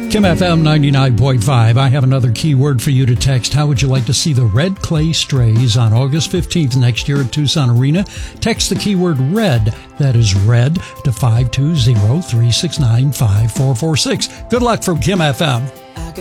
Kim FM 99.5. I have another keyword for you to text. How would you like to see the Red Clay Strays on August 15th next year at Tucson Arena? Text the keyword RED, that is RED, to 520-369-5446. Good luck from Kim FM.